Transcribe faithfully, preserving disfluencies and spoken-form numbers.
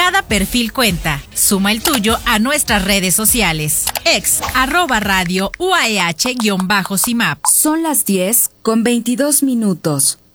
Cada perfil cuenta. Suma el tuyo a nuestras redes sociales. Ex, arroba radio, U A E H, guión bajo C I M A P. Son las diez con veintidós minutos.